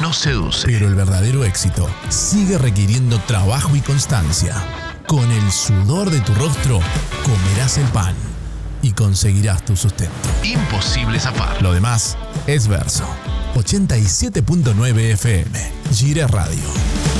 nos seduce. Pero el verdadero éxito sigue requiriendo trabajo y constancia. Con el sudor de tu rostro comerás el pan y conseguirás tu sustento. Imposible zafar. Lo demás es verso. 87.9 FM. Gire Radio.